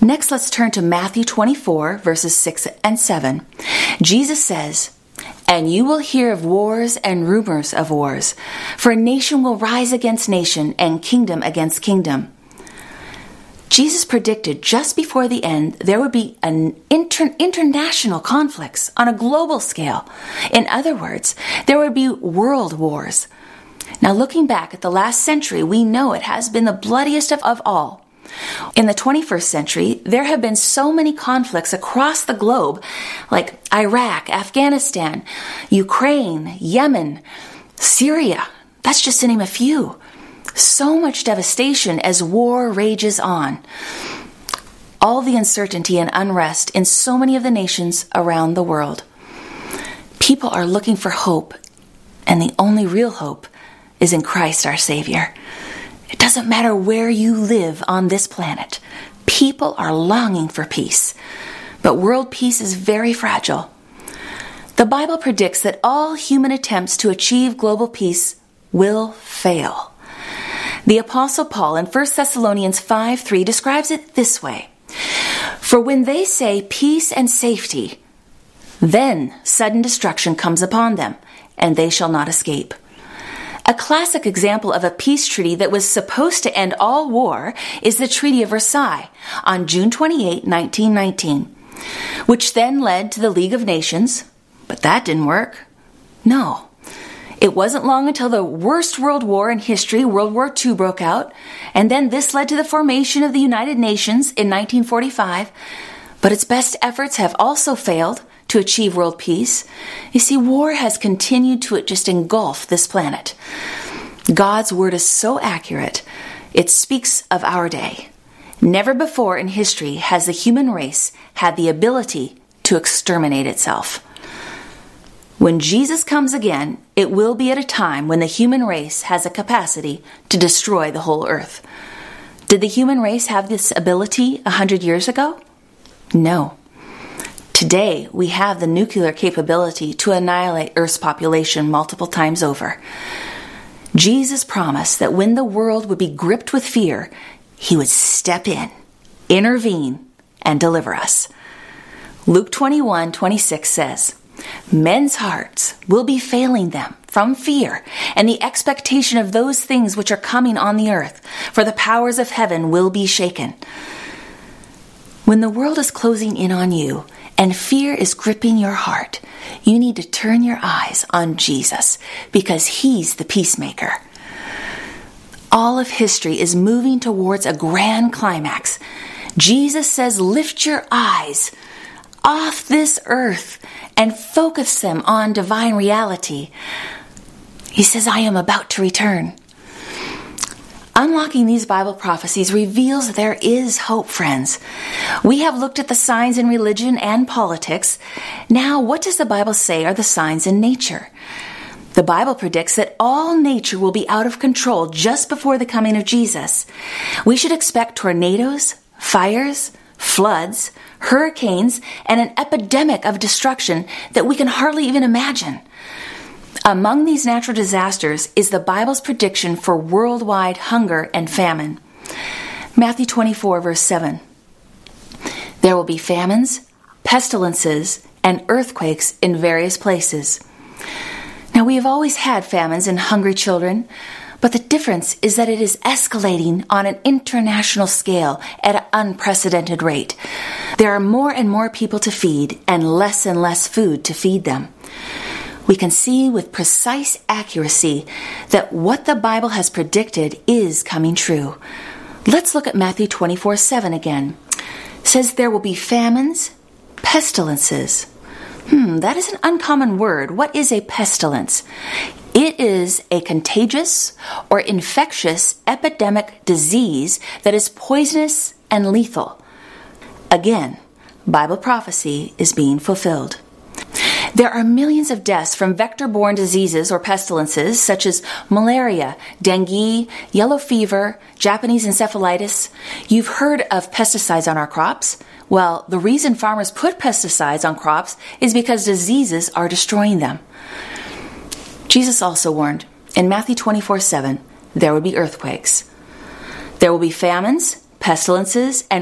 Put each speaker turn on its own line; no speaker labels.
Next, let's turn to Matthew 24, verses 6 and 7. Jesus says, "And you will hear of wars and rumors of wars, for nation will rise against nation and kingdom against kingdom." Jesus predicted just before the end there would be an international conflicts on a global scale. In other words, there would be world wars. Now, looking back at the last century, we know it has been the bloodiest of all. In the 21st century, there have been so many conflicts across the globe, like Iraq, Afghanistan, Ukraine, Yemen, Syria. That's just to name a few. So much devastation as war rages on. All the uncertainty and unrest in so many of the nations around the world. People are looking for hope, and the only real hope is in Christ our Savior. It doesn't matter where you live on this planet. People are longing for peace. But world peace is very fragile. The Bible predicts that all human attempts to achieve global peace will fail. The Apostle Paul in 1 Thessalonians 5:3 describes it this way: "For when they say peace and safety, then sudden destruction comes upon them, and they shall not escape." A classic example of a peace treaty that was supposed to end all war is the Treaty of Versailles on June 28, 1919, which then led to the League of Nations, but that didn't work. No. It wasn't long until the worst world war in history, World War II, broke out, and then this led to the formation of the United Nations in 1945, but its best efforts have also failed to achieve world peace. You see, war has continued to just engulf this planet. God's word is so accurate, it speaks of our day. Never before in history has the human race had the ability to exterminate itself. When Jesus comes again, it will be at a time when the human race has a capacity to destroy the whole earth. Did the human race have this ability 100 years ago? No. Today, we have the nuclear capability to annihilate Earth's population multiple times over. Jesus promised that when the world would be gripped with fear, he would step in, intervene, and deliver us. Luke 21:26 says, "Men's hearts will be failing them from fear and the expectation of those things which are coming on the earth, for the powers of heaven will be shaken." When the world is closing in on you and fear is gripping your heart, you need to turn your eyes on Jesus because he's the peacemaker. All of history is moving towards a grand climax. Jesus says, lift your eyes off this earth and focus them on divine reality. He says, I am about to return. Unlocking these Bible prophecies reveals there is hope, friends. We have looked at the signs in religion and politics. Now, what does the Bible say are the signs in nature? The Bible predicts that all nature will be out of control just before the coming of Jesus. We should expect tornadoes, fires, floods, hurricanes, and an epidemic of destruction that we can hardly even imagine. Among these natural disasters is the Bible's prediction for worldwide hunger and famine. Matthew 24, verse 7. There will be famines, pestilences, and earthquakes in various places. Now, we have always had famines and hungry children, but the difference is that it is escalating on an international scale at an unprecedented rate. There are more and more people to feed and less food to feed them. We can see with precise accuracy that what the Bible has predicted is coming true. Let's look at Matthew 24:7 again. It says there will be famines, pestilences. That is an uncommon word. What is a pestilence? It is a contagious or infectious epidemic disease that is poisonous and lethal. Again, Bible prophecy is being fulfilled. There are millions of deaths from vector-borne diseases or pestilences such as malaria, dengue, yellow fever, Japanese encephalitis. You've heard of pesticides on our crops. Well, the reason farmers put pesticides on crops is because diseases are destroying them. Jesus also warned in Matthew 24:7, there would be earthquakes. There will be famines, pestilences, and